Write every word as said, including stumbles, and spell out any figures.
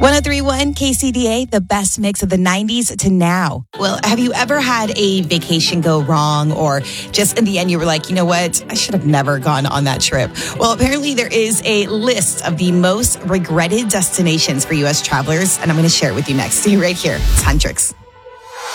one oh three point one K C D A, the best mix of the nineties to now. Well, have you ever had a vacation go wrong, or just in the end you were like, you know what, I should have never gone on that trip? Well, apparently there is a list of the most regretted destinations for U S travelers, and I'm going to share it with you next. See you right here. It's Hendrix.